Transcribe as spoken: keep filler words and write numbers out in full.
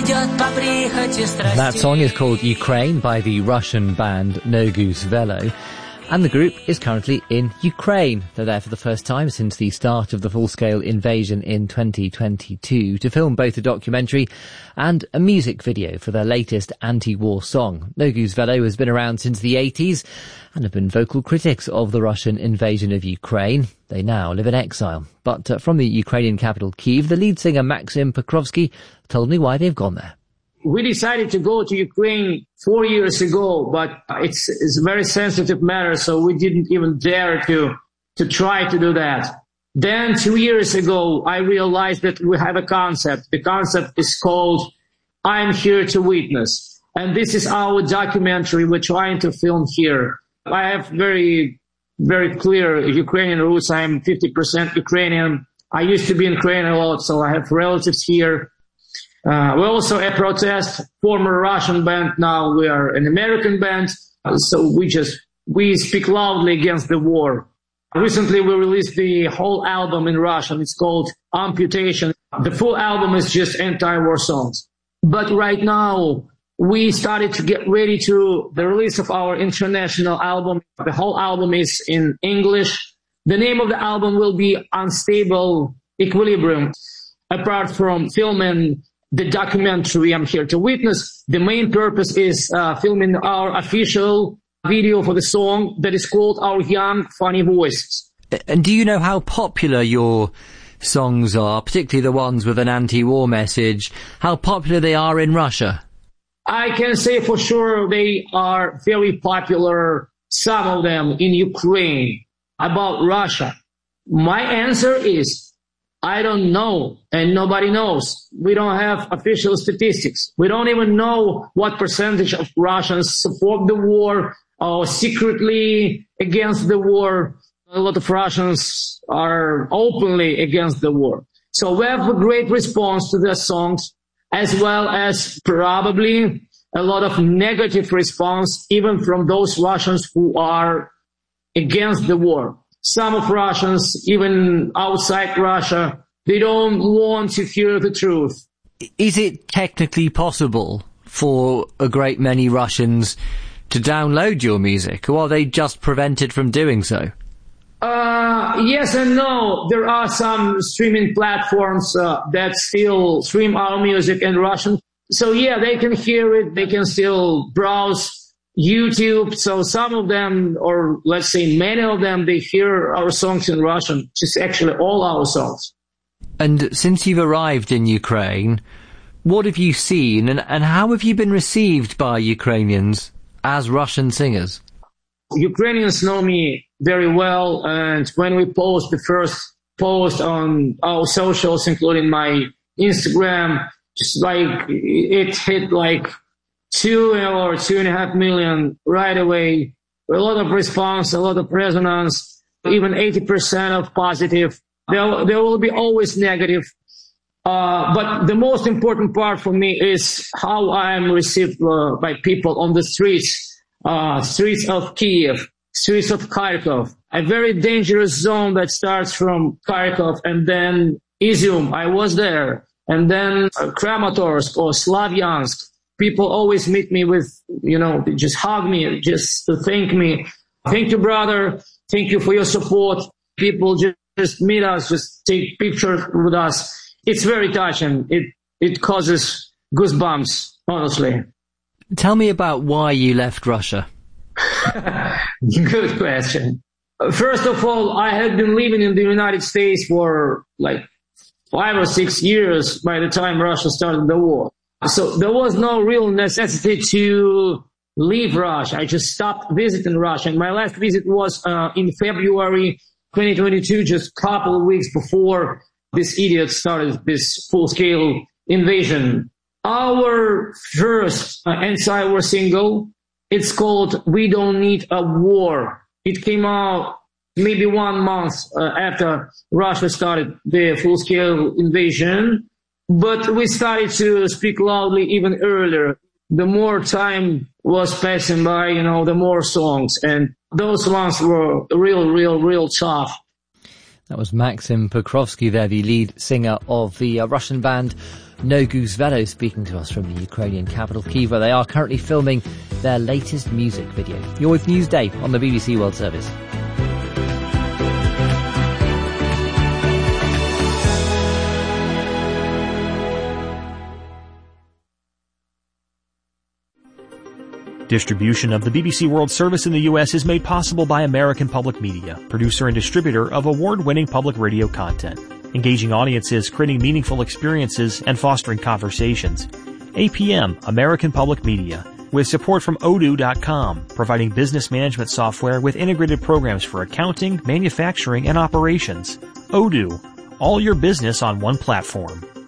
That song is called Ukraine by the Russian band Nogus Velo, and the group is currently in Ukraine. They're there for the first time since the start of the full-scale invasion in twenty twenty-two to film both a documentary and a music video for their latest anti-war song. Nogus Velo has been around since the eighties and have been vocal critics of the Russian invasion of Ukraine. They now live in exile. But uh, from the Ukrainian capital Kyiv, the lead singer Maxim Pokrovsky told me why they've gone there. We decided to go to Ukraine four years ago, but it's, it's a very sensitive matter, so we didn't even dare to, to try to do that. Then two years ago, I realized that we have a concept. The concept is called I'm Here to Witness. And this is our documentary we're trying to film here. I have very, very clear Ukrainian roots. I'm fifty percent Ukrainian. I used to be in Ukraine a lot, so I have relatives here. Uh, we're also a protest, former Russian band. Now we are an American band. Uh, so we just, we speak loudly against the war. Recently we released the whole album in Russian. It's called Amputation. The full album is just anti-war songs. But right now we started to get ready to the release of our international album. The whole album is in English. The name of the album will be Unstable Equilibrium. Apart from filming the documentary I'm Here to Witness, the main purpose is uh, filming our official video for the song that is called Our Young Funny Voices. And do you know how popular your songs are, particularly the ones with an anti-war message, how popular they are in Russia? I can say for sure they are very popular, some of them in Ukraine. About Russia, my answer is I don't know, and nobody knows. We don't have official statistics. We don't even know what percentage of Russians support the war or secretly against the war. A lot of Russians are openly against the war. So we have a great response to their songs, as well as probably a lot of negative response, even from those Russians who are against the war. Some of Russians, even outside Russia, they don't want to hear the truth. Is it technically possible for a great many Russians to download your music, or are they just prevented from doing so? Uh, yes and no. There are some streaming platforms uh, that still stream our music in Russian. So yeah, they can hear it. They can still browse YouTube. So some of them, or let's say many of them, they hear our songs in Russian, just actually all our songs. And since you've arrived in Ukraine, what have you seen and, and how have you been received by Ukrainians as Russian singers? Ukrainians know me very well, and when we post the first post on our socials, including my Instagram, just like it hit like two or two and a half million right away. A lot of response, a lot of resonance, even eighty percent of positive. There, there will be always negative. Uh, but the most important part for me is how I am received uh, by people on the streets, uh, streets of Kyiv, streets of Kharkov, a very dangerous zone that starts from Kharkov and then Izium. I was there. And then uh, Kramatorsk or Slavyansk. People always meet me with, you know, just hug me, just to thank me. Thank you, brother. Thank you for your support. People just, just meet us, just take pictures with us. It's very touching. It, it causes goosebumps, honestly. Tell me about why you left Russia. Good question. First of all, I had been living in the United States for like five or six years by the time Russia started the war. So there was no real necessity to leave Russia. I just stopped visiting Russia. And my last visit was uh, in February twenty twenty-two, just a couple of weeks before this idiot started this full-scale invasion. Our first uh, anti-war single, it's called We Don't Need a War. It came out maybe one month uh, after Russia started the full-scale invasion. But we started to speak loudly even earlier. The more time was passing by, you know, the more songs. And those ones were real, real, real tough. That was Maxim Pokrovsky there, the lead singer of the uh, Russian band Nogus Velo, speaking to us from the Ukrainian capital Kyiv, where they are currently filming their latest music video. You're with Newsday on the B B C World Service. Distribution of the B B C World Service in the U S is made possible by American Public Media, producer and distributor of award-winning public radio content, engaging audiences, creating meaningful experiences, and fostering conversations. A P M, American Public Media, with support from odoo dot com, providing business management software with integrated programs for accounting, manufacturing, and operations. Odoo, all your business on one platform.